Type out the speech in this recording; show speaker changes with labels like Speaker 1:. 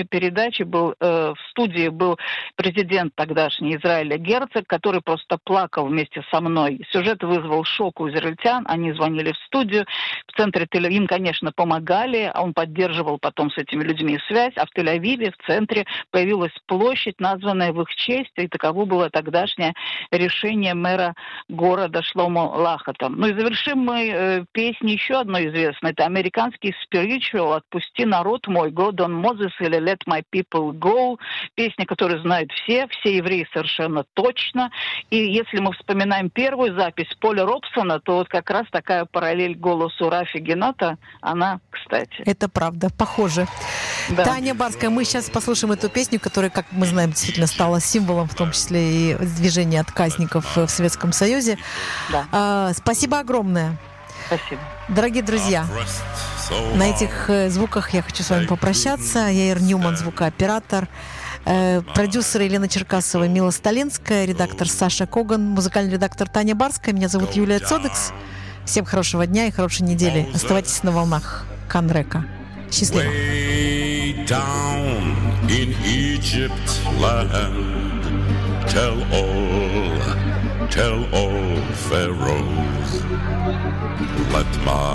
Speaker 1: передаче в студии был президент тогдашний Израиля Герцог, который просто плакал вместе со мной. Сюжет вызвал шок у израильтян, они звонили в студию, в центре Тель-Авива им, конечно, помогали, а он поддерживал потом с этими людьми связь, а в Тель-Авиве, в центре, появилась площадь, названная в их честь, и таково было тогдашнее решение мэра города Шломо Лахата. Ну и завершим мы песней еще одной известной. Это американский spiritual «Отпусти народ мой», «Go Don Moses» или «Let my people go». Песня, которую знают все евреи совершенно точно. И если мы вспоминаем первую запись Поля Робсона, то вот как раз такая параллель голосу Рафи Гената, она, кстати.
Speaker 2: Это правда, похоже. Да. Таня Барская, мы сейчас послушаем эту песню, которая, как мы знаем, действительно стала символом, в том числе и движения отказников в Советском Союзе. Да. Спасибо огромное.
Speaker 1: Спасибо.
Speaker 2: Дорогие друзья, на этих звуках я хочу с вами попрощаться. Яир Ньюман, звукооператор. Продюсер Елена Черкасова, Мила Сталинская, редактор Саша Коган, музыкальный редактор Таня Барская. Меня зовут Юлия Цодекс. Всем хорошего дня и хорошей недели. Оставайтесь на волнах Канрека. Счастливо.
Speaker 3: Tell all pharaohs, let my